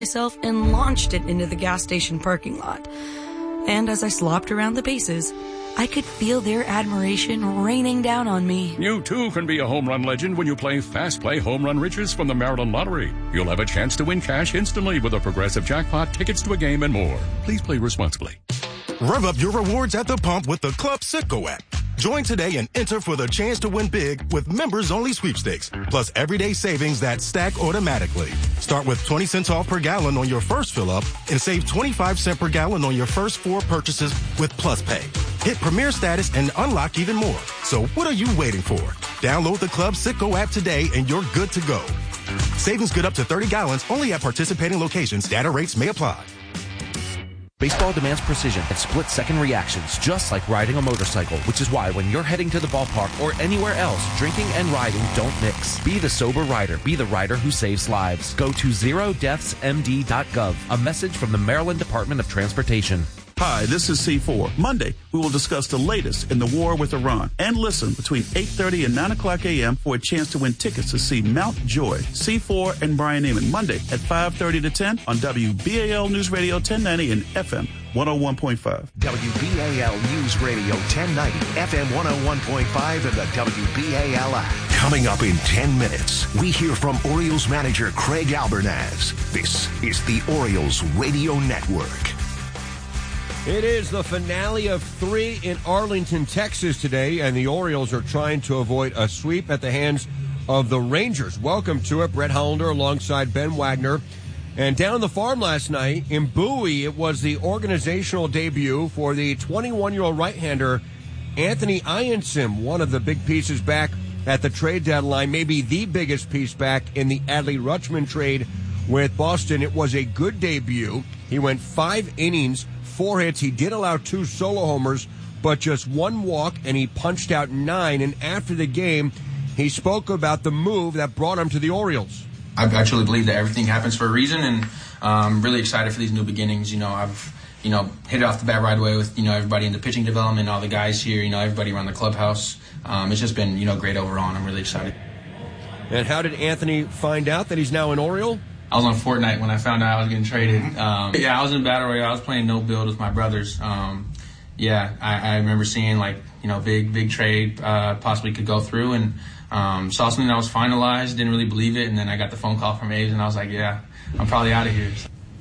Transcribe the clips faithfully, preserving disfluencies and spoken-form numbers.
myself and launched it into the gas station parking lot. And as I slopped around the bases, I could feel their admiration raining down on me. You too can be a home run legend when you play Fast Play Home Run Riches from the Maryland Lottery. You'll have a chance to win cash instantly with a progressive jackpot, tickets to a game, and more. Please play responsibly. Rev up your rewards at the pump with the Club Citgo app. Join today and enter for the chance to win big with members-only sweepstakes, plus everyday savings that stack automatically. Start with twenty cents off per gallon on your first fill-up and save twenty-five cents per gallon on your first four purchases with Plus Pay. Hit Premier status and unlock even more. So what are you waiting for? Download the Club Citgo app today and you're good to go. Savings good up to thirty gallons only at participating locations. Data rates may apply. Baseball demands precision and split-second reactions, just like riding a motorcycle, which is why when you're heading to the ballpark or anywhere else, drinking and riding don't mix. Be the sober rider. Be the rider who saves lives. Go to zero deaths m d dot gov. A message from the Maryland Department of Transportation. Hi, this is C four. Monday, we will discuss the latest in the war with Iran and listen between eight thirty and nine o'clock a.m. for a chance to win tickets to see Mount Joy, C four, and Brian Emmon Monday at five thirty to ten on W B A L News Radio ten ninety and F M one oh one point five. W B A L News Radio ten ninety, F M one oh one point five, and the W B A L app. Coming up in ten minutes, we hear from Orioles manager Craig Albernaz. This is the Orioles Radio Network. It is the finale of three in Arlington, Texas today, and the Orioles are trying to avoid a sweep at the hands of the Rangers. Welcome to it, Brett Hollander alongside Ben Wagner. And down on the farm last night in Bowie, it was the organizational debut for the twenty-one-year-old right-hander Anthony Ianson, one of the big pieces back at the trade deadline, maybe the biggest piece back in the Adley Rutschman trade with Boston. It was a good debut. He went five innings, four hits. He did allow two solo homers, but just one walk, and he punched out nine. And after the game, he spoke about the move that brought him to the Orioles. I, I truly believe that everything happens for a reason, and I'm um, really excited for these new beginnings. You know, I've, you know, hit it off the bat right away with, you know, everybody in the pitching development, all the guys here, you know, everybody around the clubhouse. Um, it's just been, you know, great overall, and I'm really excited. And how did Anthony find out that he's now an Oriole? I was on Fortnite when I found out I was getting traded. Um, yeah, I was in Battle Royale. I was playing no build with my brothers. Um, yeah, I, I remember seeing, like, you know, big, big trade uh, possibly could go through, and um, saw something that was finalized, didn't really believe it, and then I got the phone call from A's, and I was like, yeah, I'm probably out of here.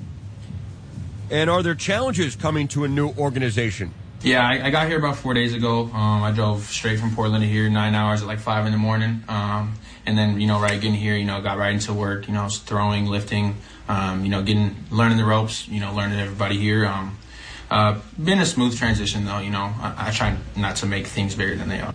And are there challenges coming to a new organization? Yeah, I, I got here about four days ago. Um, I drove straight from Portland to here, nine hours at like five in the morning. Um, and then, you know, right getting here, you know, got right into work, you know, throwing, lifting, um, you know, getting, learning the ropes, you know, learning everybody here. Um, uh, been a smooth transition, though, you know. I, I try not to make things bigger than they are.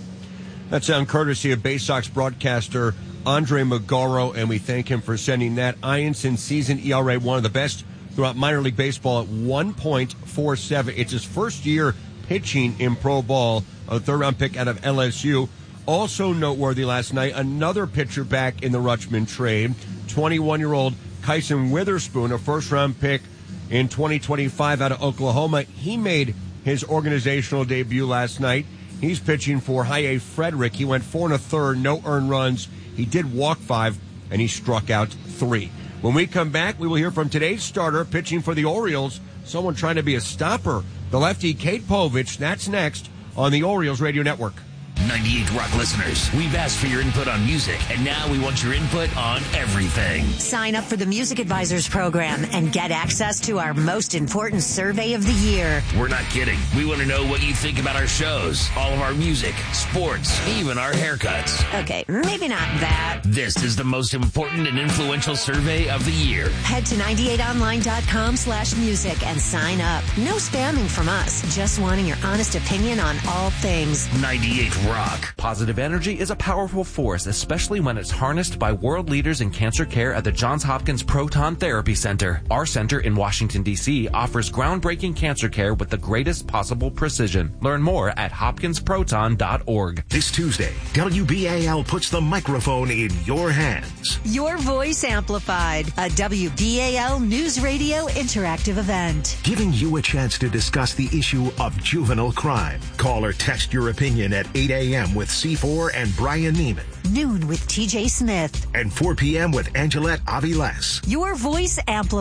That sound courtesy of Bay Sox broadcaster Andre Magaro, and we thank him for sending that. Ianson season E R A, one of the best throughout minor league baseball at one point four seven. It's his first year pitching in pro ball, a third-round pick out of L S U. Also noteworthy last night, another pitcher back in the Rutschman trade, twenty-one-year-old Kyson Witherspoon, a first-round pick in twenty twenty-five out of Oklahoma. He made his organizational debut last night. He's pitching for High Frederick. He went four and a third, no earned runs. He did walk five, and he struck out three. When we come back, we will hear from today's starter pitching for the Orioles, someone trying to be a stopper, the lefty Kate Povich. That's next on the Orioles Radio Network. ninety-eight Rock listeners, we've asked for your input on music, and now we want your input on everything. Sign up for the Music Advisors program and get access to our most important survey of the year. We're not kidding. We want to know what you think about our shows, all of our music, sports, even our haircuts. Okay, maybe not that. This is the most important and influential survey of the year. Head to ninety-eight online dot com slash music and sign up. No spamming from us, just wanting your honest opinion on all things. ninety-eight Rock. Positive energy is a powerful force, especially when it's harnessed by world leaders in cancer care at the Johns Hopkins Proton Therapy Center. Our center in Washington, D C offers groundbreaking cancer care with the greatest possible precision. Learn more at hopkins proton dot org. This Tuesday, W B A L puts the microphone in your hands. Your voice amplified, a W B A L News Radio interactive event. Giving you a chance to discuss the issue of juvenile crime. Call or text your opinion at eight eight a.m. with C four and Brian Neiman. Noon with T J Smith. And four p.m. with Angelette Aviles. Your voice amplified.